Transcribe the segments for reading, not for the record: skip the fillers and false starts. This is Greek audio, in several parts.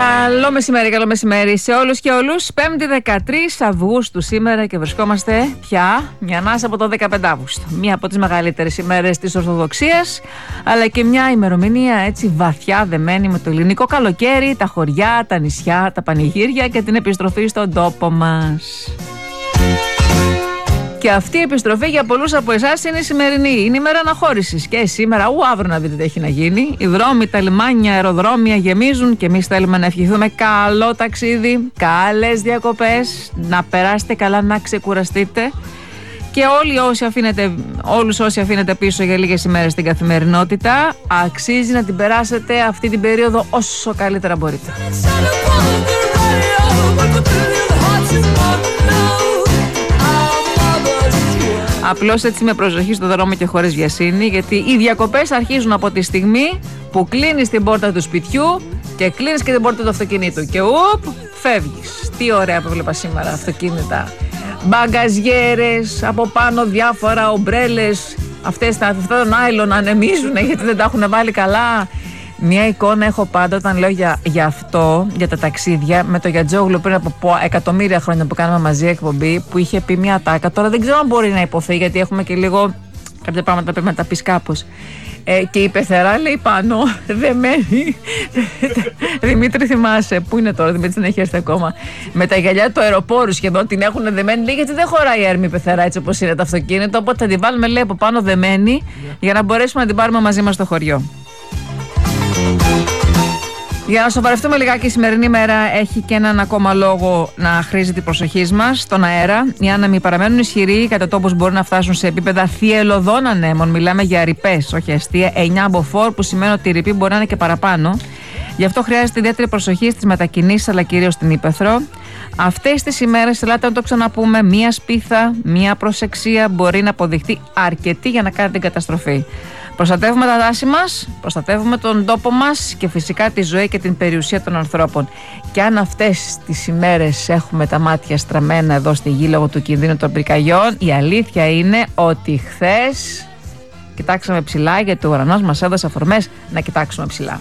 Καλό μεσημέρι σε όλους και όλους. 5η 13 Αυγούστου σήμερα και βρισκόμαστε πια μια ανάσα από το 15 Αύγουστο. Μία από τις μεγαλύτερες ημέρες της Ορθοδοξίας, αλλά και μια ημερομηνία έτσι βαθιά δεμένη με το ελληνικό καλοκαίρι, τα χωριά, τα νησιά, τα πανηγύρια και την επιστροφή στον τόπο μας. Και αυτή η επιστροφή για πολλούς από εσάς είναι η σημερινή. Είναι η μέρα αναχώρησης. Και σήμερα, αύριο να δείτε τι έχει να γίνει. Οι δρόμοι, τα λιμάνια, αεροδρόμια γεμίζουν και εμείς θέλουμε να ευχηθούμε καλό ταξίδι, καλές διακοπές, να περάσετε καλά, να ξεκουραστείτε. Και όλους όσοι αφήνετε πίσω για λίγες ημέρες στην καθημερινότητα, αξίζει να την περάσετε αυτή την περίοδο όσο καλύτερα μπορείτε. Απλώς έτσι με προσοχή στο δρόμο και χωρίς βιασύνη, γιατί οι διακοπές αρχίζουν από τη στιγμή που κλείνεις την πόρτα του σπιτιού και κλείνεις και την πόρτα του αυτοκινήτου και φεύγεις. Τι ωραία που βλέπα σήμερα αυτοκίνητα, μπαγκαζιέρες, από πάνω διάφορα ομπρέλες, αυτά το νάιλον ανεμίζουν γιατί δεν τα έχουν βάλει καλά. Μια εικόνα έχω πάντα όταν λέω για αυτό, για τα ταξίδια, με το Γιατζόγλου πριν από εκατομμύρια χρόνια που κάναμε μαζί εκπομπή, που είχε πει μια τάκα. Τώρα δεν ξέρω αν μπορεί να υποθεί, γιατί έχουμε και λίγο κάποια πράγματα πρέπει να τα πεις κάπως. Και η πεθερά λέει πάνω, δεμένη. Δημήτρη, θυμάσαι, πού είναι τώρα, Δημήτρη, δεν έχει έρθει ακόμα. Με τα γυαλιά του αεροπόρου σχεδόν την έχουν δεμένη, λέει, γιατί δεν χωράει έρμη η πεθερά έτσι όπως είναι το αυτοκίνητο. Οπότε θα την βάλουμε, λέει, από πάνω δεμένη, για να μπορέσουμε να την πάρουμε μαζί μας στο χωριό. Για να σοβαρευτούμε λιγάκι, η σημερινή μέρα έχει και έναν ακόμα λόγο να χρήζει την προσοχή μας στον αέρα. Οι άνεμοι παραμένουν ισχυροί, κατά τόπους μπορεί να φτάσουν σε επίπεδα θυελλωδών ανέμων. Μιλάμε για ρηπές, όχι αστεία, 9 μποφόρ, που σημαίνει ότι η ρηπή μπορεί να είναι και παραπάνω. Γι' αυτό χρειάζεται ιδιαίτερη προσοχή στις μετακινήσεις, αλλά κυρίως στην ύπαιθρο. Αυτές τις ημέρες, ελάτε να το ξαναπούμε, μία σπίθα, μία προσεξία μπορεί να αποδειχτεί αρκετή για να κάνει την καταστροφή. Προστατεύουμε τα δάση μας, προστατεύουμε τον τόπο μας και φυσικά τη ζωή και την περιουσία των ανθρώπων. Και αν αυτές τις ημέρες έχουμε τα μάτια στραμμένα εδώ στη γη λόγω του κινδύνου των πυρκαγιών, η αλήθεια είναι ότι χθες κοιτάξαμε ψηλά, γιατί ο ουρανός μας έδωσε αφορμές να κοιτάξουμε ψηλά.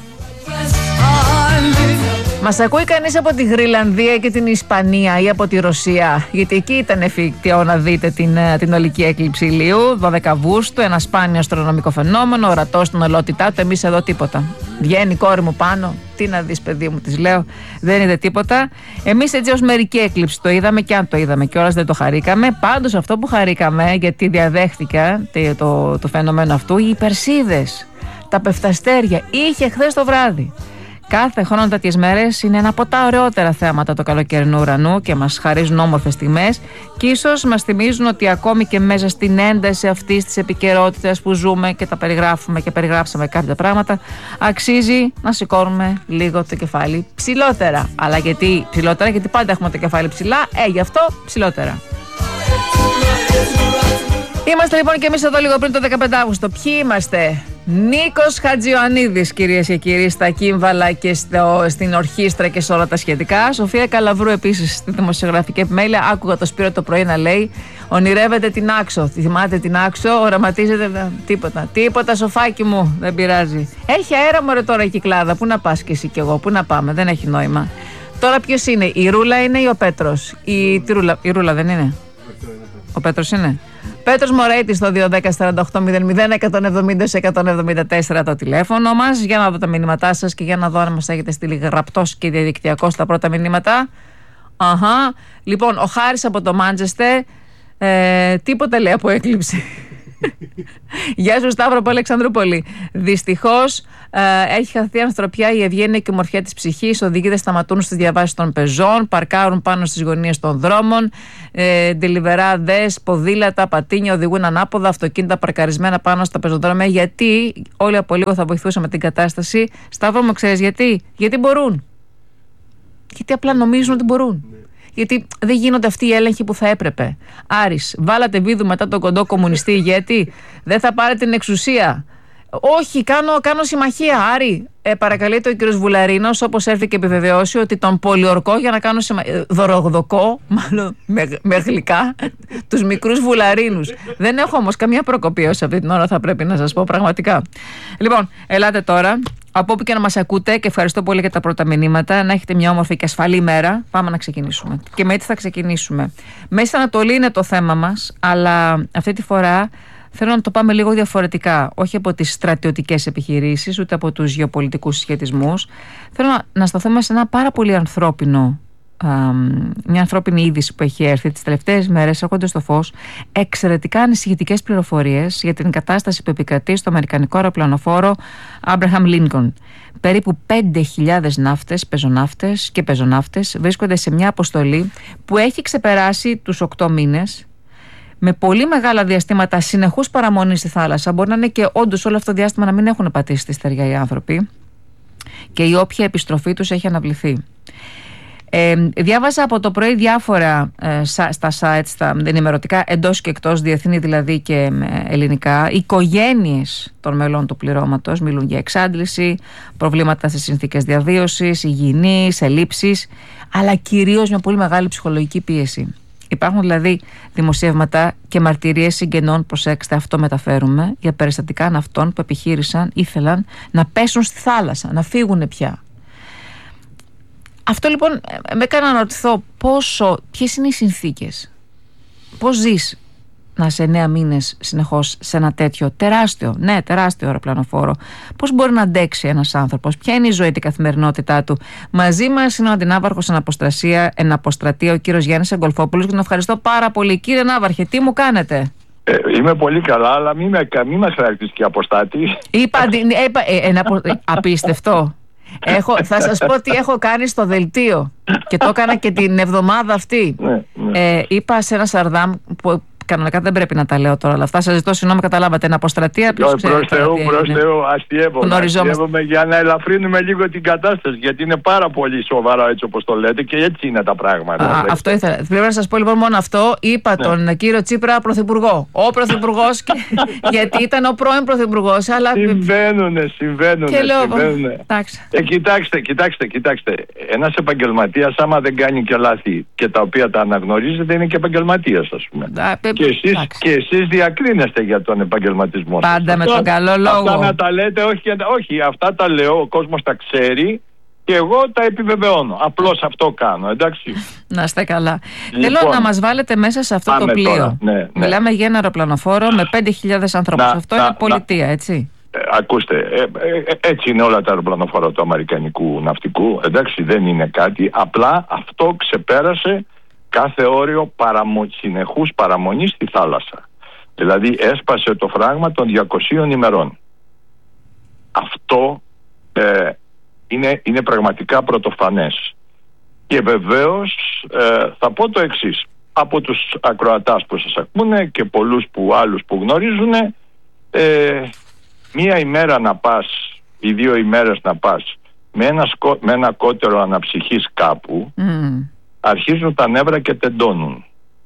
Μας ακούει κανείς από τη Γρυλανδία και την Ισπανία ή από τη Ρωσία? Γιατί εκεί ήταν εφικτό να δείτε την ολική έκλειψη ηλίου, 12 Αυγούστου, ένα σπάνιο αστρονομικό φαινόμενο, ορατό στην ολότητά του. Εμείς εδώ τίποτα. Βγαίνει η κόρη μου πάνω. Τι να δεις, παιδί μου, της λέω, δεν είδε τίποτα. Εμείς έτσι ως μερική έκλειψη το είδαμε, και αν το είδαμε κιόλας δεν το χαρήκαμε. Πάντως αυτό που χαρήκαμε, γιατί διαδέχτηκα το φαινόμενο αυτού, οι Περσίδες, τα πεφταστέρια, είχε χθες το βράδυ. Κάθε χρόνο τέτοιες μέρες είναι ένα από τα ωραιότερα θέματα του καλοκαιρινού ουρανού και μας χαρίζουν όμορφες στιγμές, και ίσως μας θυμίζουν ότι ακόμη και μέσα στην ένταση αυτής της επικαιρότητας που ζούμε και τα περιγράφουμε και περιγράψαμε κάποια πράγματα, αξίζει να σηκώνουμε λίγο το κεφάλι ψηλότερα. Αλλά γιατί ψηλότερα? Γιατί πάντα έχουμε το κεφάλι ψηλά, γι' αυτό ψηλότερα. Είμαστε λοιπόν και εμείς εδώ λίγο πριν το 15 Αύγουστο. Ποιοι είμαστε? Νίκος Χατζιωαννίδης, κυρίες και κύριοι, στα κύμβαλα και στην ορχήστρα και σε όλα τα σχετικά. Σοφία Καλαβρού επίσης στη δημοσιογραφική επιμέλεια. Άκουγα το Σπύρο το πρωί να λέει: ονειρεύεται την Άξο. Θυμάται την Άξο, οραματίζεται. Τίποτα, Σοφάκι μου, δεν πειράζει. Έχει αέρα, μωρέ, τώρα η Κυκλάδα. Πού να πας κι εσύ κι εγώ, πού να πάμε, δεν έχει νόημα. Τώρα ποιος είναι, η Ρούλα είναι ή ο Πέτρος? Η Ρούλα δεν είναι? Ο Πέτρος είναι. Πέτρος Μωρέιτης στο 210-48-0-170-174 το τηλέφωνο μας. Για να δω τα μηνύματά σας και για να δω αν μας έχετε στείλει γραπτός και διαδικτυακός τα πρώτα μηνύματα. Λοιπόν, ο Χάρης από το Μάντσεστερ, τίποτα λέει από έκλειψη. Γεια σου Σταύρο από Αλεξανδρούπολη. Δυστυχώς έχει χαθεί ανθρωπιά, η ευγένεια και η ομορφιά της ψυχής. Οδηγοί σταματούν στις διαβάσεις των πεζών, παρκάρουν πάνω στις γωνίες των δρόμων, ντελιβεράδες, ποδήλατα, πατίνια οδηγούν ανάποδα, αυτοκίνητα παρκαρισμένα πάνω στα πεζοδρόμια. Γιατί? Όλοι από λίγο θα βοηθούσαμε την κατάσταση. Σταύρο μου, ξέρεις γιατί? Γιατί μπορούν. Γιατί απλά νομίζουν ότι μπορούν. Γιατί δεν γίνονται αυτοί οι έλεγχοι που θα έπρεπε. Άρης, βάλατε βίδου μετά τον κοντό κομμουνιστή ηγέτη. Δεν θα πάρετε την εξουσία. Όχι, κάνω συμμαχία, Άρη. Παρακαλείται ο κύριος Βουλαρίνος, όπως έρθει και επιβεβαιώσει, ότι τον πολιορκώ για να κάνω δωροδοκώ, μάλλον με γλυκά, τους μικρούς βουλαρίνους. Δεν έχω όμως καμία προκοπή ως αυτή την ώρα, θα πρέπει να σας πω πραγματικά. Λοιπόν, ελάτε τώρα, από όπου και να μας ακούτε, και ευχαριστώ πολύ για τα πρώτα μηνύματα. Να έχετε μια όμορφη και ασφαλή ημέρα. Πάμε να ξεκινήσουμε. Και με τι θα ξεκινήσουμε. Μέση Ανατολή είναι το θέμα μας, αλλά αυτή τη φορά θέλω να το πάμε λίγο διαφορετικά, όχι από τις στρατιωτικές επιχειρήσεις, ούτε από τους γεωπολιτικούς συσχετισμούς. Θέλω να σταθούμε σε ένα πάρα πολύ ανθρώπινο, μια ανθρώπινη είδηση που έχει έρθει τις τελευταίες μέρες. Έρχονται στο φως εξαιρετικά ανησυχητικές πληροφορίες για την κατάσταση που επικρατεί στο αμερικανικό αεροπλανοφόρο Abraham Lincoln. Περίπου 5.000 ναύτες, πεζοναύτες και πεζοναύτες βρίσκονται σε μια αποστολή που έχει ξεπεράσει τους 8 μήνες, με πολύ μεγάλα διαστήματα συνεχούς παραμονής στη θάλασσα. Μπορεί να είναι και όντως όλο αυτό το διάστημα να μην έχουν πατήσει τη στεριά οι άνθρωποι, και η όποια επιστροφή τους έχει αναβληθεί. Διάβαζα από το πρωί διάφορα στα sites, στα ενημερωτικά, εντός και εκτός, διεθνή δηλαδή και ελληνικά. Οι οικογένειες των μελών του πληρώματος μιλούν για εξάντληση, προβλήματα στις συνθήκες διαβίωσης, υγιεινής, ελλείψεις, αλλά κυρίως μια πολύ μεγάλη ψυχολογική πίεση. Υπάρχουν δηλαδή δημοσιεύματα και μαρτυρίες συγγενών, προσέξτε, αυτό μεταφέρουμε, για περιστατικά ναυτών που επιχείρησαν, ήθελαν να πέσουν στη θάλασσα, να φύγουν πια. Αυτό λοιπόν με έκανε να ρωτηθώ ποιες είναι οι συνθήκες, πώς ζεις να είσαι 9 μήνες συνεχώς σε ένα τέτοιο τεράστιο αεροπλανοφόρο, πώς μπορεί να αντέξει ένας άνθρωπος, ποια είναι η ζωή, την καθημερινότητά του. Μαζί μας είναι ο αντινάβαρχος εν αποστρατεία, ο κύριος Γιάννης Εγκολφόπουλος, και τον ευχαριστώ πάρα πολύ. Κύριε Ναύαρχε, τι μου κάνετε? Είμαι πολύ καλά, αλλά μην με χαρακτηρίσει και αποστάτη. Απίστευτο. Θα σας πω τι έχω κάνει στο δελτίο, και το έκανα και την εβδομάδα αυτή. Είπα σε ένα Σαρδάμ, που κανονικά δεν πρέπει να τα λέω τώρα, αλλά αυτά σας ζητώ συγγνώμη, καταλάβατε. Ένα αποστρατεία. Προς Θεού, αστιεύομαι για να ελαφρύνουμε λίγο την κατάσταση, γιατί είναι πάρα πολύ σοβαρό έτσι όπως το λέτε, και έτσι είναι τα πράγματα. Αυτό ήθελα. Πρέπει να σας πω λοιπόν μόνο αυτό. Είπα τον κύριο Τσίπρα πρωθυπουργό. Ο πρωθυπουργός, γιατί ήταν ο πρώην πρωθυπουργός. Αλλά... Συμβαίνουνε. Κοιτάξτε. Ένας επαγγελματίας, άμα δεν κάνει και λάθη και τα οποία τα αναγνωρίζετε, είναι και επαγγελματίας, ας πούμε. Και εσείς διακρίνεστε για τον επαγγελματισμό σας. Πάντα με τον καλό λόγο. Αυτά να τα λέτε, όχι, αυτά τα λέω, ο κόσμος τα ξέρει και εγώ τα επιβεβαιώνω. Απλώς αυτό κάνω, εντάξει. Να είστε καλά. Λοιπόν, θέλω να μας βάλετε μέσα σε αυτό το πλοίο. Τώρα, ναι. Μιλάμε για ένα αεροπλανοφόρο με 5.000 ανθρώπους. Αυτό είναι πολιτεία, έτσι. Ακούστε, έτσι είναι όλα τα αεροπλανοφόρα του αμερικανικού ναυτικού. Εντάξει, δεν είναι κάτι. Απλά αυτό ξεπέρασε κάθε όριο συνεχούς παραμονής στη θάλασσα. Δηλαδή έσπασε το φράγμα των 200 ημερών. Αυτό είναι πραγματικά πρωτοφανές. Και βεβαίως θα πω το εξής. Από τους ακροατάς που σας ακούνε και πολλούς άλλους που γνωρίζουν, μία ημέρα να πας ή 2 ημέρες να πας με ένα κότερο αναψυχής κάπου, αρχίζουν τα νεύρα και τεντώνουν.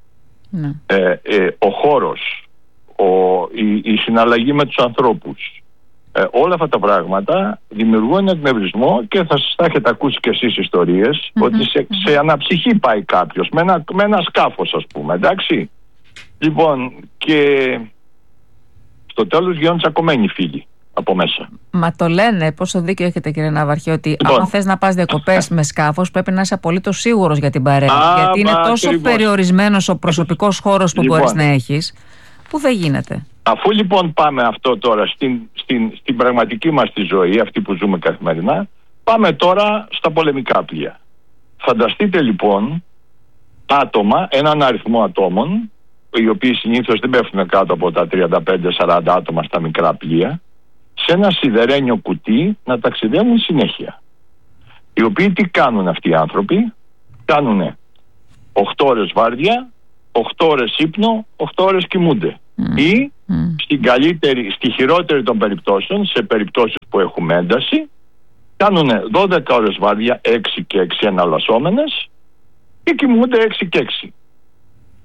Ο χώρος, η συναλλαγή με τους ανθρώπους, όλα αυτά τα πράγματα δημιουργούν εκνευρισμό, και θα σας τα έχετε ακούσει και εσείς ιστορίες, ότι σε αναψυχή πάει κάποιος με ένα σκάφος, ας πούμε, εντάξει. Λοιπόν, και στο τέλος γίνονται τσακωμένοι φίλοι από μέσα. Μα το λένε, πόσο δίκιο έχετε κύριε Ναύαρχε, ότι άμα θες να πας διακοπές με σκάφος, πρέπει να είσαι απολύτως σίγουρος για την παρέα. Γιατί είναι τόσο περιορισμένος ο προσωπικός χώρος που μπορείς να έχεις, που δεν γίνεται. Αφού λοιπόν πάμε αυτό τώρα στην πραγματική μας τη ζωή, αυτή που ζούμε καθημερινά, πάμε τώρα στα πολεμικά πλοία. Φανταστείτε λοιπόν έναν αριθμό ατόμων, οι οποίοι συνήθως δεν πέφτουν κάτω από τα 35-40 άτομα στα μικρά πλοία, σε ένα σιδερένιο κουτί να ταξιδεύουν συνέχεια. Οι οποίοι τι κάνουν αυτοί οι άνθρωποι? Κάνουν 8 ώρες βάρδια, 8 ώρες ύπνο, 8 ώρες κοιμούνται. Ή στη χειρότερη των περιπτώσεων, σε περιπτώσεις που έχουμε ένταση, κάνουν 12 ώρες βάρδια, 6 και 6 εναλλασσόμενες, και κοιμούνται 6 και 6.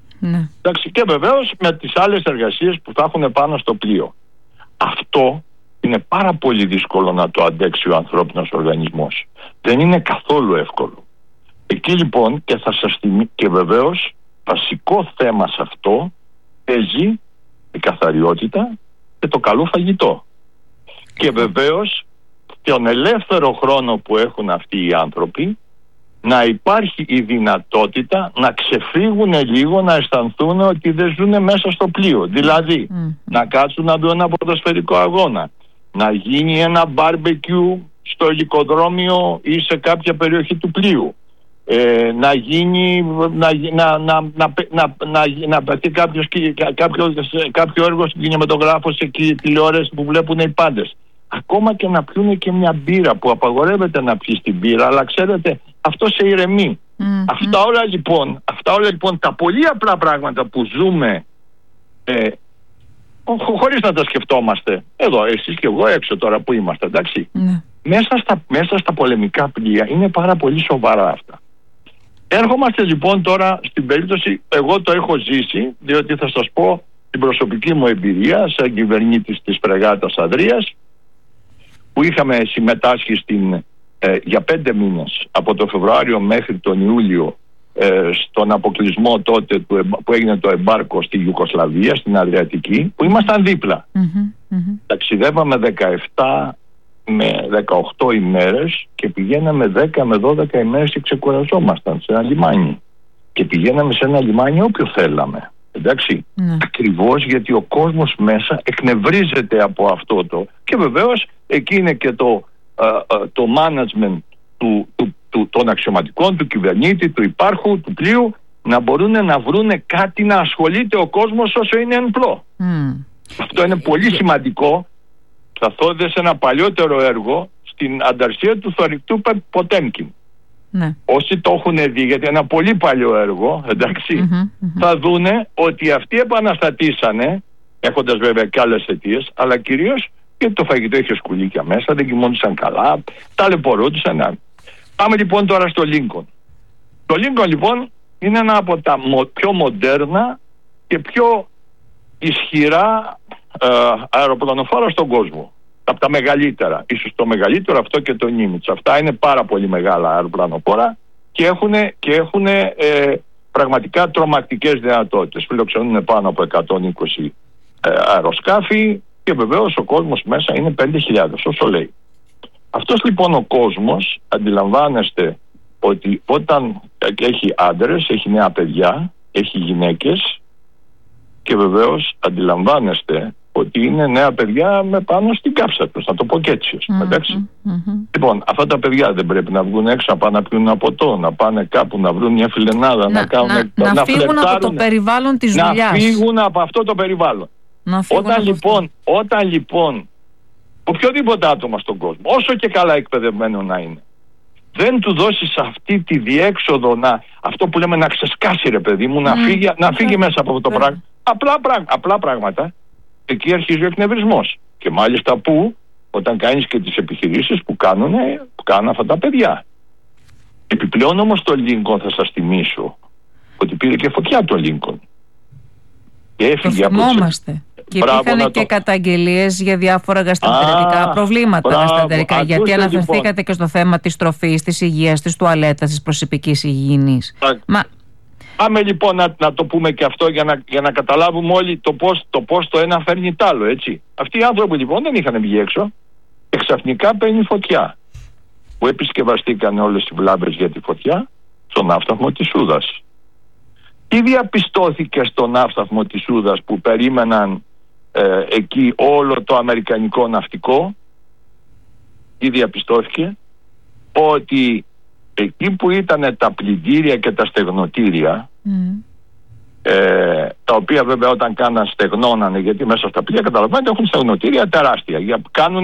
Εντάξει, και βεβαίως με τις άλλες εργασίες που θα έχουν πάνω στο πλοίο. Αυτό είναι πάρα πολύ δύσκολο να το αντέξει ο ανθρώπινος οργανισμός. Δεν είναι καθόλου εύκολο. Εκεί λοιπόν, και θα σας θυμίσω, και βεβαίως βασικό θέμα σε αυτό παίζει η καθαριότητα και το καλό φαγητό. Και βεβαίως τον ελεύθερο χρόνο που έχουν αυτοί οι άνθρωποι, να υπάρχει η δυνατότητα να ξεφύγουν λίγο, να αισθανθούν ότι δεν ζουν μέσα στο πλοίο. Δηλαδή, να κάτσουν να δουν ένα ποδοσφαιρικό αγώνα, να γίνει ένα μπάρμπεκιου στο ελικοδρόμιο ή σε κάποια περιοχή του πλοίου, να γίνει, να παιχτεί κάποιο έργο στην κινηματογράφο, σε τηλεόραση που βλέπουν οι πάντες. Ακόμα και να πιούνε και μια μπύρα, που απαγορεύεται να πιεις την μπύρα, αλλά ξέρετε, αυτό σε ηρεμεί. Αυτά όλα λοιπόν, τα πολύ απλά πράγματα που ζούμε, χωρίς να τα σκεφτόμαστε, εδώ εσείς και εγώ έξω τώρα που είμαστε, εντάξει, μέσα στα πολεμικά πλοία είναι πάρα πολύ σοβαρά αυτά. Έρχομαστε λοιπόν τώρα στην περίπτωση, εγώ το έχω ζήσει, διότι θα σας πω την προσωπική μου εμπειρία σαν κυβερνήτης της φρεγάτας Ανδρείας, που είχαμε συμμετάσχει για 5 μήνες από το Φεβρουάριο μέχρι τον Ιούλιο στον αποκλεισμό τότε που έγινε το εμπάρκο στη Ιουγκοσλαβία, στην Αδριατική, που ήμασταν δίπλα. Ταξιδεύαμε 17 με 18 ημέρες και πηγαίναμε 10 με 12 ημέρες και ξεκουραζόμασταν σε ένα λιμάνι. Και πηγαίναμε σε ένα λιμάνι όποιο θέλαμε. Εντάξει, ακριβώς γιατί ο κόσμος μέσα εκνευρίζεται από αυτό το. Και βεβαίως εκεί είναι και το management των αξιωματικών, του κυβερνήτη, του υπάρχου, του πλοίου, να μπορούν να βρουν κάτι να ασχολείται ο κόσμος όσο είναι εν πλώ. Αυτό είναι πολύ σημαντικό. Θα θόδε σε ένα παλιότερο έργο στην ανταρσία του θωρηκτού Ποτέμκιν. Όσοι το έχουν δει, γιατί ένα πολύ παλιό έργο, εντάξει, θα δούνε ότι αυτοί επαναστατήσανε, έχοντας βέβαια και άλλες αιτίες, αλλά κυρίως γιατί το φαγητό είχε σκουλίκια μέσα, δεν κοιμόντουσαν καλά, ταλαιπωρούντουσαν. Πάμε λοιπόν τώρα στο Λίνκον. Το Λίνκον λοιπόν είναι ένα από τα πιο μοντέρνα και πιο ισχυρά αεροπλανοφόρα στον κόσμο. Από τα μεγαλύτερα, ίσως το μεγαλύτερο αυτό και το Νίμιτς. Αυτά είναι πάρα πολύ μεγάλα αεροπλανοφόρα και έχουν πραγματικά τρομακτικές δυνατότητες. Φιλοξενούν πάνω από 120 αεροσκάφη και βεβαίως ο κόσμος μέσα είναι 5.000, όσο λέει. Αυτός λοιπόν ο κόσμος, αντιλαμβάνεστε ότι όταν έχει άντρες, έχει νέα παιδιά, έχει γυναίκες και βεβαίως αντιλαμβάνεστε ότι είναι νέα παιδιά με πάνω στην κάψα τους, να το πω και έτσι. Λοιπόν, αυτά τα παιδιά δεν πρέπει να βγουν έξω, να πάνε να πιούν ένα ποτό, να πάνε κάπου να βρουν μια φιλενάδα, να φύγουν από το περιβάλλον της δουλειάς. Να φύγουν από αυτό το περιβάλλον. Όταν λοιπόν οποιοδήποτε άτομο στον κόσμο, όσο και καλά εκπαιδευμένο να είναι, δεν του δώσεις αυτή τη διέξοδο, αυτό που λέμε να ξεσκάσει ρε παιδί μου, να φύγει μέσα από αυτό το πράγμα. Απλά πράγματα. Εκεί αρχίζει ο εκνευρισμός. Και μάλιστα όταν κάνεις και τις επιχειρήσεις που κάνουν αυτά τα παιδιά. Επιπλέον όμως το Λίνκον, θα σας θυμίσω ότι πήρε και φωτιά το Λίνκον. Και έφυγε από και υπήρχαν και καταγγελίες για διάφορα γαστροεντερικά προβλήματα. Γιατί αναφερθήκατε και στο θέμα της τροφής, της υγείας, της τουαλέτας, της προσωπικής υγιεινής. Πάμε λοιπόν να το πούμε και αυτό για να καταλάβουμε όλοι το πώς το ένα φέρνει τ' άλλο, έτσι. Αυτοί οι άνθρωποι λοιπόν δεν είχαν βγει έξω και ξαφνικά παίρνει φωτιά. Που επισκευαστήκαν όλες οι βλάβες για τη φωτιά στον ναύσταθμο της Σούδας. Τι διαπιστώθηκε στον ναύσταθμο της Σούδας που περίμεναν εκεί όλο το αμερικανικό ναυτικό? Τι διαπιστώθηκε? Ότι εκεί που ήταν τα πλυντήρια και τα στεγνοτήρια, τα οποία βέβαια όταν στεγνώνανε, γιατί μέσα στα πλοία καταλαβαίνετε έχουν στεγνοτήρια τεράστια,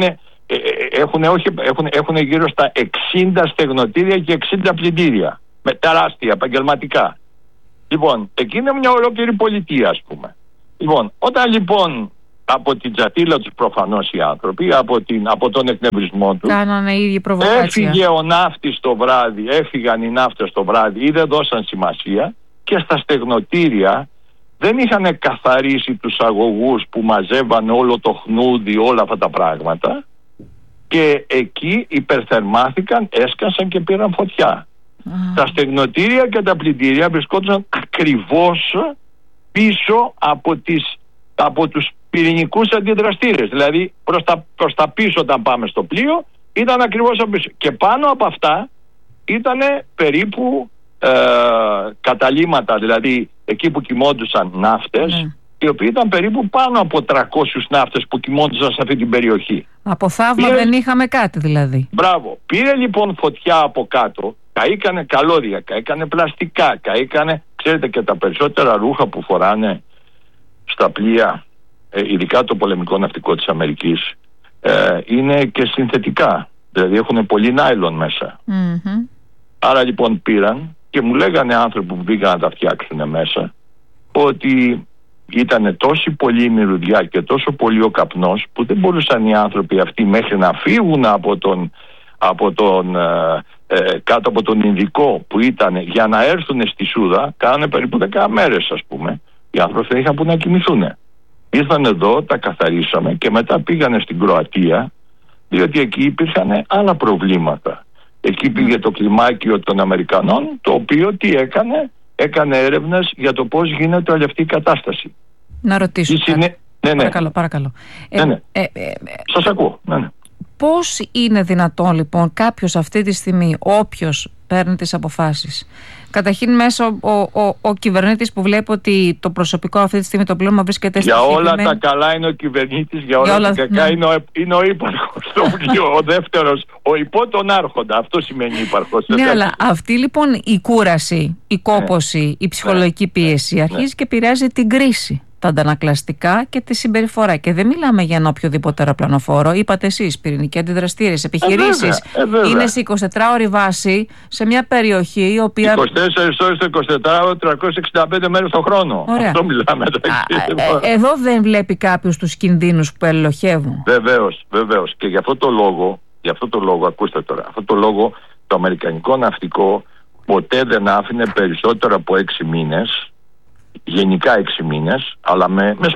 έχουν γύρω στα 60 στεγνοτήρια και 60 πλυντήρια με τεράστια επαγγελματικά. Λοιπόν, εκεί είναι μια ολόκληρη πολιτεία, ας πούμε. Λοιπόν, όταν λοιπόν από την τζατίλα τους προφανώς οι άνθρωποι, από τον εκνευρισμό τους, έφυγε ο ναύτης το βράδυ, έφυγαν οι ναύτες το βράδυ ή δεν δώσαν σημασία και στα στεγνοτήρια δεν είχαν καθαρίσει τους αγωγούς που μαζεύαν όλο το χνούδι, όλα αυτά τα πράγματα, και εκεί υπερθερμάθηκαν, έσκασαν και πήραν φωτιά. Τα στεγνοτήρια και τα πλυντήρια βρισκόντουσαν ακριβώς πίσω από τους πυρηνικούς αντιδραστήρες. Δηλαδή προς τα πίσω, όταν πάμε στο πλοίο, ήταν ακριβώς από πίσω. Και πάνω από αυτά ήταν περίπου καταλύματα, δηλαδή εκεί που κοιμόντουσαν ναύτες, οι οποίοι ήταν περίπου πάνω από 300 ναύτες που κοιμόντουσαν σε αυτή την περιοχή. Από θαύμα δεν είχαμε κάτι δηλαδή. Μπράβο. Πήρε λοιπόν φωτιά από κάτω, καήκανε καλώδια, καήκανε πλαστικά, καήκανε, ξέρετε, και τα περισσότερα ρούχα που φοράνε στα πλοία, ειδικά το πολεμικό ναυτικό της Αμερικής, είναι και συνθετικά. Δηλαδή έχουν πολύ νάιλον μέσα. Άρα λοιπόν πήραν και μου λέγανε άνθρωποι που πήγαν να τα φτιάξουν μέσα ότι ήταν τόσο πολύ η μυρωδιά και τόσο πολύ ο καπνός που δεν μπορούσαν οι άνθρωποι αυτοί μέχρι να φύγουν κάτω από τον Ινδικό που ήταν, για να έρθουν στη Σούδα. Κάνανε περίπου 10 μέρες, ας πούμε. Οι άνθρωποι δεν είχαν που να κοιμηθούν. Ήρθαν εδώ, τα καθαρίσαμε και μετά πήγανε στην Κροατία, διότι εκεί υπήρχαν άλλα προβλήματα. Εκεί πήγε το κλιμάκιο των Αμερικανών, το οποίο τι έκανε έρευνες για το πώς γίνεται όλη αυτή η κατάσταση. Να ρωτήσω κάτι. Παρακαλώ. Σας ακούω. Πώς είναι δυνατόν λοιπόν κάποιος αυτή τη στιγμή, όποιος παίρνει τις αποφάσεις, καταρχήν μέσα ο κυβερνήτης που βλέπει ότι το προσωπικό αυτή τη στιγμή, το πλήρωμα βρίσκεται στη όλα τα καλά είναι ο κυβερνήτης, για όλα τα κακά είναι ο ύπαρχος στο πλοίο, ο δεύτερος, ο υπό τον άρχοντα. Αυτό σημαίνει ύπαρχος. Ναι, αλλά αυτή λοιπόν η κούραση, η κόπωση, η ψυχολογική πίεση αρχίζει και επηρεάζει την κρίση, τα αντανακλαστικά και τη συμπεριφορά. Και δεν μιλάμε για ένα οποιοδήποτε αεροπλανοφόρο. Είπατε εσείς, πυρηνικοί αντιδραστήρες, επιχειρήσεις. Είναι σε 24ωρη βάση σε μια περιοχή η οποία. 24 ώρες το 24ωρο, 365 μέρες το χρόνο. Ωραία. Αυτό μιλάμε. Εδώ δεν βλέπει κάποιος τους κινδύνους που ελοχεύουν. Βεβαίως. Και γι' αυτό το λόγο, ακούστε τώρα, αυτό το λόγο το αμερικανικό ναυτικό ποτέ δεν άφηνε περισσότερο από 6 μήνες. Γενικά 6 μήνες, αλλά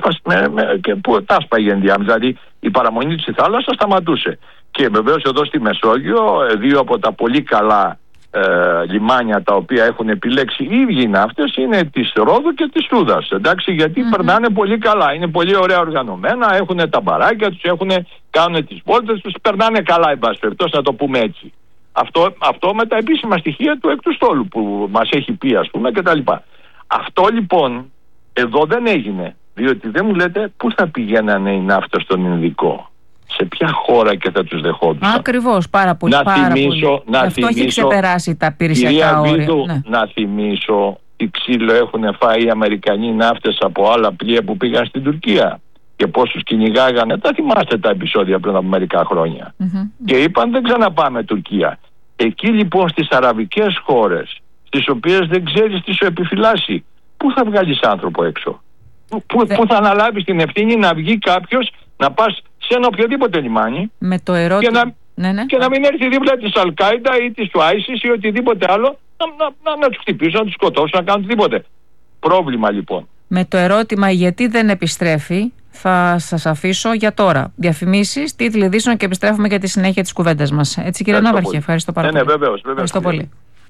και που τα σπάγε ενδιάμεσα. Δηλαδή η παραμονή της στη θάλασσα σταματούσε. Και βεβαίως εδώ στη Μεσόγειο, 2 από τα πολύ καλά λιμάνια τα οποία έχουν επιλέξει οι ίδιοι ναύτες είναι της Ρόδου και της Σούδας. Εντάξει, γιατί περνάνε πολύ καλά. Είναι πολύ ωραία οργανωμένα, έχουν τα μπαράκια τους, κάνουν τις βόλτες τους, περνάνε καλά, εν πάση περιπτώσει, να το πούμε έτσι. Αυτό με τα επίσημα στοιχεία του εκ του στόλου που μας έχει πει, ας πούμε, κτλ. Αυτό λοιπόν εδώ δεν έγινε, διότι δεν μου λέτε πού θα πηγαίνανε οι ναύτες στον Ινδικό, σε ποια χώρα και θα τους δεχόντουσαν. Ακριβώς, πάρα πολύ. Αυτό έχει ξεπεράσει τα πυρησιακά όρια. Να θυμίσω τι ξύλο έχουν φάει οι Αμερικανοί ναύτες από άλλα πλοία που πήγαν στην Τουρκία και πόσους κυνηγάγανε. Τα θυμάστε τα επεισόδια πριν από μερικά χρόνια. Και είπαν δεν ξαναπάμε Τουρκία. Εκεί λοιπόν στις αραβικές χώρες, τις οποίες δεν ξέρεις τι σου επιφυλάσσει, πού θα βγάλεις άνθρωπο έξω, πού θα αναλάβεις την ευθύνη να βγει κάποιος, να πας σε ένα οποιοδήποτε λιμάνι με το ερώτημα, και να μην έρθει δίπλα της Αλ-Κάιντα ή της ISIS ή οτιδήποτε άλλο να τους χτυπήσουν, να τους σκοτώσουν, να κάνουν οτιδήποτε. Πρόβλημα λοιπόν. Με το ερώτημα γιατί δεν επιστρέφει θα σας αφήσω για τώρα. Διαφημίσεις, τίτλοι ειδήσεων και επιστρέφουμε για τη συνέχεια της κουβέντας μας. Έτσι κύριε Ναύαρχε, ευχαριστώ πάρα πολύ. Βεβαίως. Ευχαριστώ πολύ.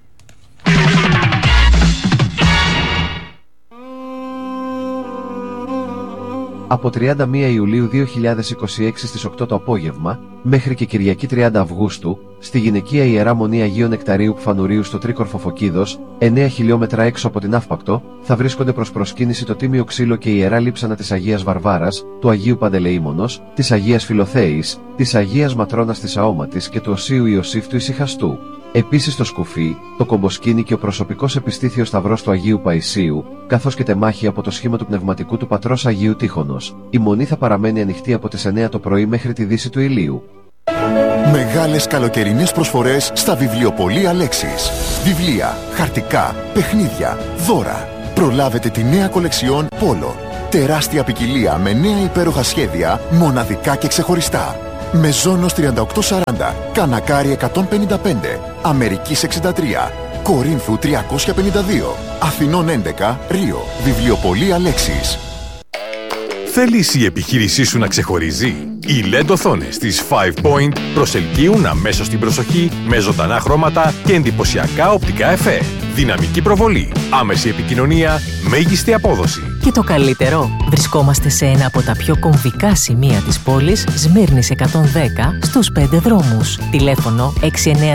Από 31 Ιουλίου 2026 στις 8 το απόγευμα, μέχρι και Κυριακή 30 Αυγούστου, στη γυναικεία Ιερά Μονή Αγίου Νεκταρίου Κφανουρίου στο Τρίκορφο Φωκίδος, 9 χιλιόμετρα έξω από την Αύπακτο, θα βρίσκονται προς προσκύνηση το Τίμιο Ξύλο και η Ιερά Λείψανα της Αγίας Βαρβάρας, του Αγίου Παντελεήμονος, της Αγίας Φιλοθέης, της Αγίας Ματρώνας της Αόματης και του Οσίου Ιωσήφ του Ησυχαστού. Επίσης το σκουφί, το κομποσκίνι και ο προσωπικός επιστήθιος σταυρός του Αγίου Παϊσίου, καθώς και τεμάχη από το σχήμα του πνευματικού του πατρός Αγίου Τείχωνος. Η μονή θα παραμένει ανοιχτή από τις 9 το πρωί μέχρι τη δύση του ηλίου. Μεγάλες καλοκαιρινές προσφορές στα βιβλιοπωλεία Λέξης. Βιβλία, χαρτικά, παιχνίδια, δώρα. Προλάβετε τη νέα κολεξιόν Πόλο. Τεράστια ποικιλία με νέα υπέροχα σχέδια, μοναδικά και ξεχωριστά. Μεζόνος 3840, Κανακάρι 155, Αμερικής 63, Κορίνθου 352, Αθηνών 11, Ρίο. Βιβλιοπωλεία Λέξης. Θέλεις η επιχείρησή σου να ξεχωρίζει? Οι LED οθόνες της 5 Point προσελκύουν αμέσως την προσοχή με ζωντανά χρώματα και εντυπωσιακά οπτικά εφέ. Δυναμική προβολή, άμεση επικοινωνία, μέγιστη απόδοση. Και το καλύτερο, βρισκόμαστε σε ένα από τα πιο κομβικά σημεία της πόλης, Σμύρνης 110, στους 5 δρόμους. Τηλέφωνο 6936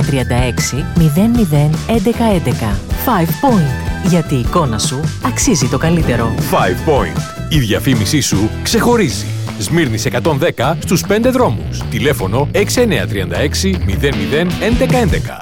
00 1111. 5 Point, γιατί η εικόνα σου αξίζει το καλύτερο. 5 Point, η διαφήμισή σου ξεχωρίζει. Σμύρνης 110 στους 5 δρόμους. Τηλέφωνο 6936 00 1111.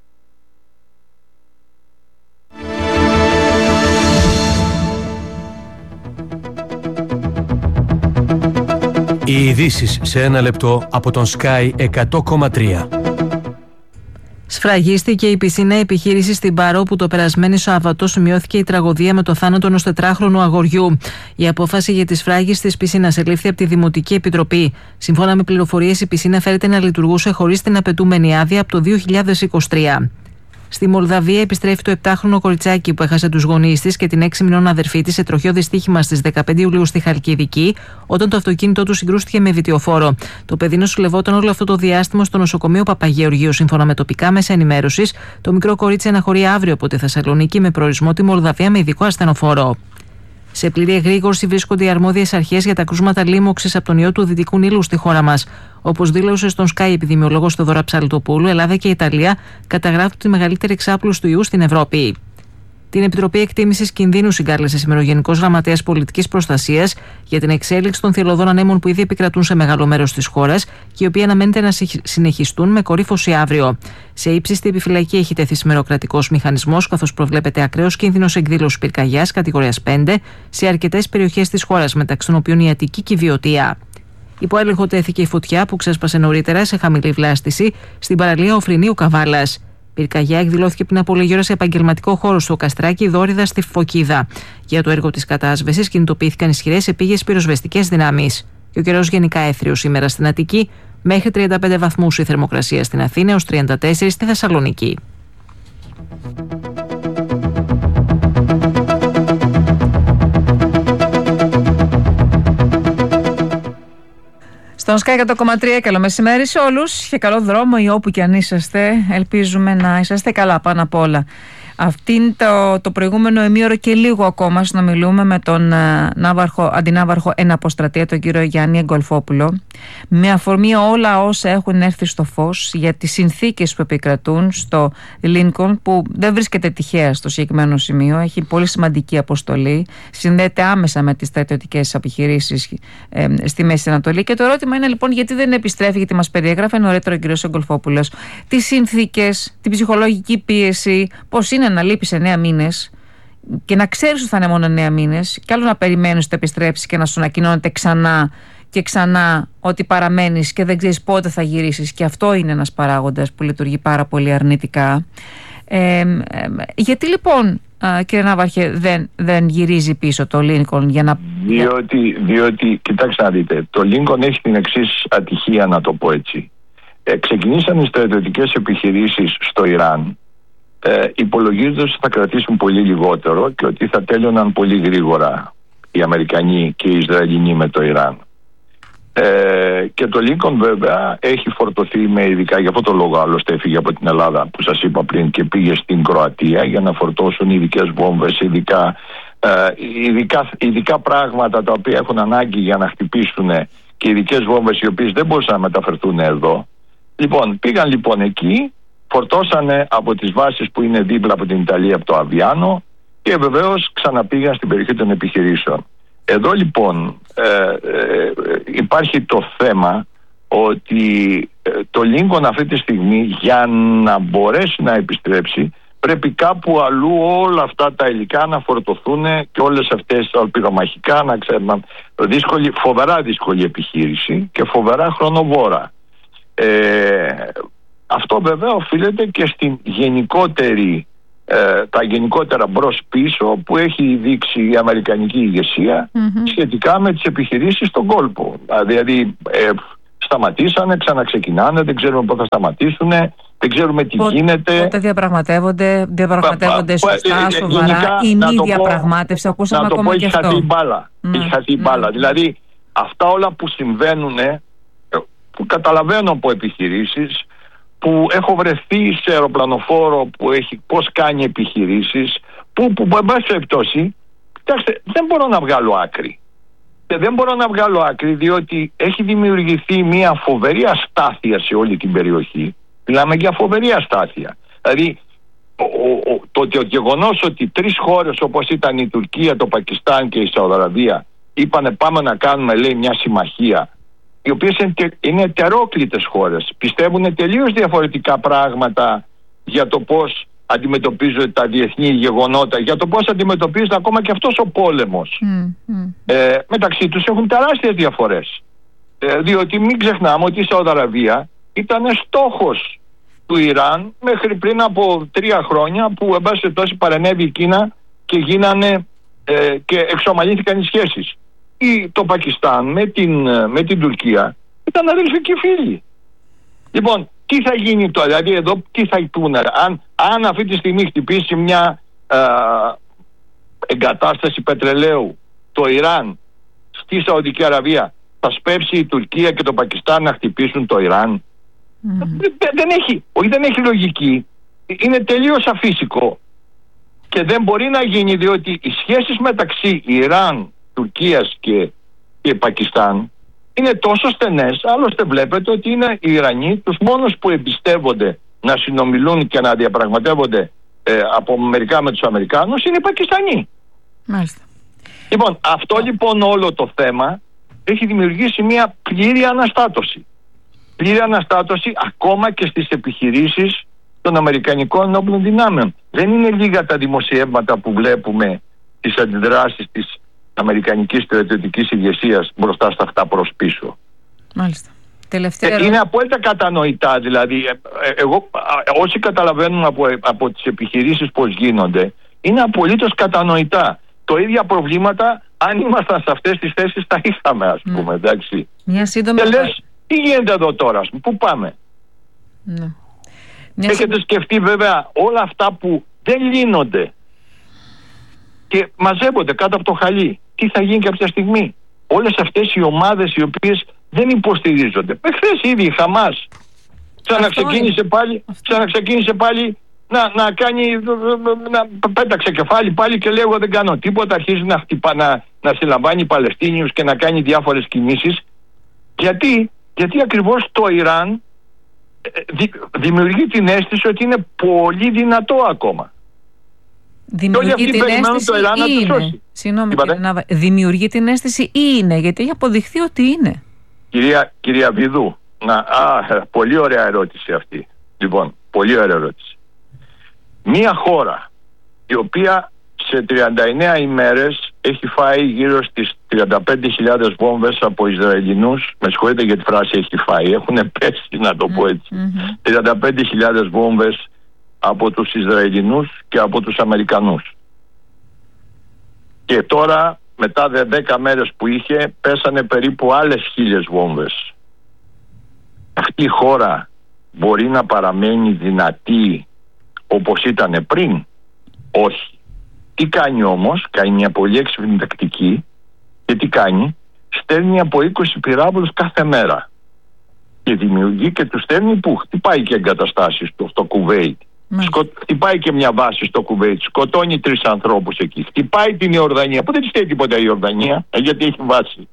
Οι ειδήσεις σε ένα λεπτό από τον Sky 100,3. Σφραγίστηκε η πισίνα επιχείρηση στην Πάρο, που το περασμένο Σάββατο σημειώθηκε η τραγωδία με το θάνατο ενός 4χρονου αγοριού. Η απόφαση για τη σφράγιση της πισίνας ελήφθη από τη Δημοτική Επιτροπή. Σύμφωνα με πληροφορίες, η πισίνα φέρεται να λειτουργούσε χωρίς την απαιτούμενη άδεια από το 2023. Στη Μολδαβία επιστρέφει το 7χρονο κοριτσάκι που έχασε τους γονείς της και την 6 μηνών αδερφή της σε τροχαίο δυστύχημα στις 15 Ιουλίου στη Χαλκιδική, όταν το αυτοκίνητό του συγκρούστηκε με βιτιοφόρο. Το παιδί νοσηλευόταν όλο αυτό το διάστημα στο νοσοκομείο Παπαγεωργίου. Σύμφωνα με τοπικά μέσα ενημέρωσης, το μικρό κορίτσι αναχωρεί αύριο από τη Θεσσαλονίκη με προορισμό τη Μολδαβία με ειδικό ασθενοφόρο. Σε πλήρη εγρήγορση βρίσκονται οι αρμόδιες αρχές για τα κρούσματα λίμωξης από τον ιό του Δυτικού Νείλου στη χώρα μας. Όπως δήλωσε στον Sky επιδημιολόγος Θεοδώρα Ψαλτοπούλου, Ελλάδα και η Ιταλία καταγράφουν τη μεγαλύτερη εξάπλωση του ιού στην Ευρώπη. Την Επιτροπή Εκτίμησης Κινδύνου συγκάλεσε σήμερα ο Γενικός Γραμματέας Πολιτικής Προστασίας για την εξέλιξη των θηλωδών ανέμων που ήδη επικρατούν σε μεγάλο μέρος της χώρας και οι οποίοι αναμένεται να συνεχιστούν με κορύφωση αύριο. Σε ύψιστη επιφυλακή έχει τεθεί σήμερα ο κρατικός μηχανισμός, καθώς προβλέπεται ακραίος κίνδυνος εκδήλωσης πυρκαγιάς κατηγορίας 5 σε αρκετές περιοχές της χώρας, μεταξύ των οποίων η Αττική και η Βιωτία. Υπό έλεγχο τέθηκε η φωτιά που ξέσπασε νωρίτερα σε χαμηλή βλάστηση στην παραλία Οφρινίου Καβάλας. Πυρκαγιά εκδηλώθηκε πριν από λίγη ώρα σε επαγγελματικό χώρο στο Καστράκι Δόριδα στη Φωκίδα. Για το έργο της κατάσβεσης κινητοποιήθηκαν ισχυρές επίγειες πυροσβεστικές δυνάμεις. Και ο καιρός γενικά έθριος σήμερα στην Αττική, μέχρι 35 βαθμούς η θερμοκρασία στην Αθήνα, έως 34 στη Θεσσαλονίκη. Στον Sky 100,3, καλό μεσημέρι σε όλους και καλό δρόμο ή όπου και αν είσαστε. Ελπίζουμε να είσαστε καλά πάνω απ' όλα. Αυτήν το προηγούμενο ημίωρο και λίγο ακόμα συνομιλούμε με τον αντινάβαρχο εν αποστρατεία, τον κύριο Γιάννη Εγκολφόπουλο, με αφορμή όλα όσα έχουν έρθει στο φως για τις συνθήκες που επικρατούν στο Λίνκολν, που δεν βρίσκεται τυχαία στο συγκεκριμένο σημείο, έχει πολύ σημαντική αποστολή, συνδέεται άμεσα με τις στρατιωτικές επιχειρήσεις στη Μέση Ανατολή. Και το ερώτημα είναι λοιπόν γιατί δεν επιστρέφει, γιατί μας περιέγραφε νωρίτερα ο κύριος Εγκολφόπουλος τις συνθήκες, την ψυχολογική πίεση, πώς είναι να λείπεις 9 μήνες και να ξέρεις ότι θα είναι μόνο 9 μήνες, και άλλο να περιμένεις ότι επιστρέψεις και να σου ανακοινώνεται ξανά και ξανά ότι παραμένεις και δεν ξέρεις πότε θα γυρίσεις. Και αυτό είναι ένας παράγοντας που λειτουργεί πάρα πολύ αρνητικά. Γιατί λοιπόν, κύριε Ναύαρχε, δεν γυρίζει πίσω το Λίνκολν για να... Διότι κοιτάξτε να δείτε, το Λίνκολν έχει την εξής ατυχία, να το πω έτσι. Ξεκινήσαν οι στρατιωτικές επιχειρήσεις στο Ιράν, υπολογίζοντας ότι θα κρατήσουν πολύ λιγότερο και ότι θα τέλειωναν πολύ γρήγορα οι Αμερικανοί και οι Ισραηλινοί με το Ιράν. Και το Λίνκολν βέβαια έχει φορτωθεί με ειδικά, για αυτό το λόγο άλλωστε έφυγε από την Ελλάδα που σας είπα πριν και πήγε στην Κροατία για να φορτώσουν ειδικές βόμβες, ειδικά πράγματα τα οποία έχουν ανάγκη για να χτυπήσουν, και ειδικές βόμβες οι οποίες δεν μπορούσαν να μεταφερθούν εδώ. Λοιπόν, πήγαν λοιπόν εκεί, φορτώσανε από τις βάσεις που είναι δίπλα από την Ιταλία, από το Αβιάνο, και βεβαίως ξαναπήγαν στην περιοχή των επιχειρήσεων. Εδώ λοιπόν υπάρχει το θέμα ότι το Λίνκολν αυτή τη στιγμή, για να μπορέσει να επιστρέψει, πρέπει κάπου αλλού όλα αυτά τα υλικά να φορτωθούν και όλες αυτές τα πυρομαχικά να ξέρουν. Φοβερά δύσκολη επιχείρηση και φοβερά χρονοβόρα. Αυτό βέβαια οφείλεται και στην τα γενικότερα μπρος πίσω που έχει δείξει η αμερικανική ηγεσία σχετικά με τις επιχειρήσεις στον κόλπο. Δηλαδή σταματήσανε, ξαναξεκινάνε, δεν ξέρουμε πότε θα σταματήσουν, δεν ξέρουμε τι γίνεται. Πότε διαπραγματεύονται σωστά, σοβαρά, ή μη διαπραγμάτευση, ακούσαμε ακόμα και αυτό. Έχει χαθεί η μπάλα. Δηλαδή αυτά όλα που συμβαίνουν, που καταλαβαίνω από επιχειρήσεις, που έχω βρεθεί σε αεροπλανοφόρο που έχει πώς κάνει επιχειρήσεις, που εν πάση περιπτώσει, κοιτάξτε, δεν μπορώ να βγάλω άκρη. Και δεν μπορώ να βγάλω άκρη διότι έχει δημιουργηθεί μια φοβερή αστάθεια σε όλη την περιοχή. Μιλάμε για φοβερή αστάθεια. Δηλαδή το γεγονός ότι 3 χώρες όπως ήταν η Τουρκία, το Πακιστάν και η Σαουδαραβία είπανε πάμε να κάνουμε, λέει, μια συμμαχία, οι οποίες είναι ετερόκλητες χώρες, πιστεύουν τελείως διαφορετικά πράγματα για το πώς αντιμετωπίζονται τα διεθνή γεγονότα, για το πώς αντιμετωπίζεται ακόμα και αυτός ο πόλεμος. Μεταξύ τους έχουν τεράστιες διαφορές. Διότι μην ξεχνάμε ότι η Σαουδαραβία ήταν στόχος του Ιράν μέχρι πριν από 3 χρόνια, που εν πάση περιπτώσει παρενέβη η Κίνα και γίνανε και εξομαλύνθηκαν οι σχέσεις. Το Πακιστάν με την Τουρκία ήταν αδελφικοί φίλοι. Λοιπόν, τι θα γίνει τώρα, δηλαδή εδώ τι θα πούνε, αν αυτή τη στιγμή χτυπήσει μια εγκατάσταση πετρελαίου το Ιράν στη Σαουδική Αραβία, θα σπεύσει η Τουρκία και το Πακιστάν να χτυπήσουν το Ιράν? Δεν έχει λογική. Είναι τελείως αφύσικο και δεν μπορεί να γίνει, διότι οι σχέσεις μεταξύ Ιράν, Τουρκίας και Πακιστάν είναι τόσο στενές. Άλλωστε βλέπετε ότι είναι οι Ιρανοί τους μόνους που εμπιστεύονται να συνομιλούν και να διαπραγματεύονται από μερικά με τους Αμερικάνους είναι οι Πακιστανοί. Μάλιστα. Λοιπόν, αυτό λοιπόν όλο το θέμα έχει δημιουργήσει μια πλήρη αναστάτωση. Πλήρη αναστάτωση ακόμα και στις επιχειρήσεις των Αμερικανικών ενόπλων δυνάμεων. Δεν είναι λίγα τα δημοσιεύματα που βλέπουμε τις αντιδράσεις της Αμερικανικής στρατιωτικής ηγεσίας μπροστά στα αυτά προς πίσω. Μάλιστα. Είναι απόλυτα κατανοητά, δηλαδή όσοι καταλαβαίνουν από τις επιχειρήσεις πώς γίνονται, είναι απολύτως κατανοητά. Το ίδια προβλήματα, αν ήμασταν σε αυτές τις θέσεις, τα είχαμε, ας πούμε, εντάξει. Μια σύντομη... Και λες, τι γίνεται εδώ τώρα, πού πάμε? Έχετε σκεφτεί βέβαια όλα αυτά που δεν λύνονται και μαζεύονται κάτω από το χαλί? Τι θα γίνει κάποια στιγμή? Όλες αυτές οι ομάδες οι οποίες δεν υποστηρίζονται. Χθες ήδη η Χαμάς ξαναξεκίνησε πάλι να κάνει, να πέταξε κεφάλι πάλι και λέει εγώ δεν κάνω τίποτα, αρχίζει να χτυπά, να συλλαμβάνει Παλαιστίνιους και να κάνει διάφορες κινήσεις. Γιατί ακριβώς το Ιράν δημιουργεί την αίσθηση ότι είναι πολύ δυνατό ακόμα. Δημιουργεί την αίσθηση ή είναι? Συγγνώμη, δημιουργεί την αίσθηση ή είναι? Γιατί έχει αποδειχθεί ότι είναι. Κυρία Βιδού, πολύ ωραία ερώτηση αυτή. Λοιπόν, πολύ ωραία ερώτηση. Μία χώρα η οποία σε 39 ημέρες έχει φάει γύρω στις 35.000 βόμβες από Ισραηλινούς, με συγχωρείτε για τη φράση έχει φάει, έχουν πέσει, να το πω έτσι, 35.000 βόμβες από τους Ισραηλινούς και από τους Αμερικανούς. Και τώρα μετά 10 μέρες που είχε πέσανε περίπου άλλες 1.000 βόμβες. Αυτή η χώρα μπορεί να παραμένει δυνατή όπως ήταν πριν? Όχι. Τι κάνει όμως? Κάνει μια πολύ έξυπνη τακτική. Και τι κάνει? Στέλνει από 20 πυράβλους κάθε μέρα και δημιουργεί και τους στέλνει που? Χτυπάει και εγκαταστάσεις στο Κουβέιτ, χτυπάει και μια βάση στο Κουβέιτ, σκοτώνει 3 ανθρώπους εκεί, χτυπάει την Ιορδανία που δεν της θέλει τίποτα η Ιορδανία γιατί έχει βάση.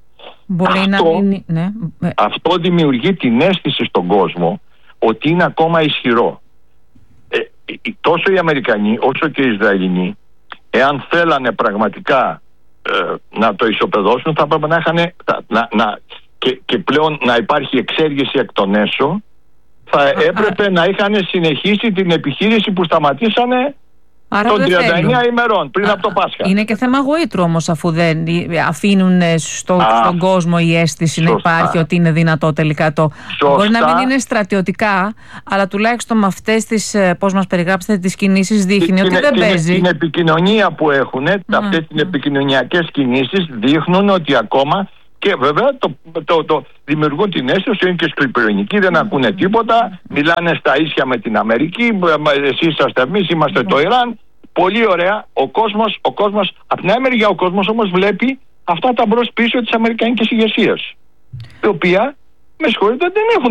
Αυτό δημιουργεί την αίσθηση στον κόσμο ότι είναι ακόμα ισχυρό. Τόσο οι Αμερικανοί όσο και οι Ισραηλινοί, εάν θέλανε πραγματικά να το ισοπεδώσουν, θα έπρεπε να είχαν και πλέον να υπάρχει εξέργηση εκ των έσω, θα έπρεπε να είχαν συνεχίσει την επιχείρηση που σταματήσανε των 39 ημερών πριν από το Πάσχα. Είναι και θέμα γοήτρου όμως, αφού δεν αφήνουν στον κόσμο η αίσθηση να υπάρχει ότι είναι δυνατό τελικά το. Μπορεί να μην είναι στρατιωτικά, αλλά τουλάχιστον με αυτές τις, πώς μας περιγράψετε, τις κινήσεις δείχνει ότι δεν παίζει. Την επικοινωνία που έχουν, αυτές τις επικοινωνιακές κινήσεις δείχνουν ότι ακόμα Και βέβαια το δημιουργούν την αίσθηση ότι είναι και σκληροπυρηνικοί, δεν ακούνε τίποτα, μιλάνε στα ίσια με την Αμερική, εσείς είσαστε εμείς, είμαστε το Ιράν. Πολύ ωραία. Ο κόσμος, από την άλλη μεριά ο κόσμος όμως βλέπει αυτά τα μπρος πίσω της αμερικανικής ηγεσίας, η οποία, με συγχωρείτε, δεν έχουν